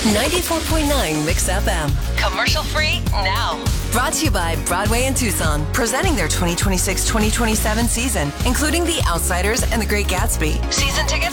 94.9 Mix FM. Commercial free now. Brought to you by Broadway and Tucson, presenting their 2026-2027 season, including The Outsiders and The Great Gatsby. Season tickets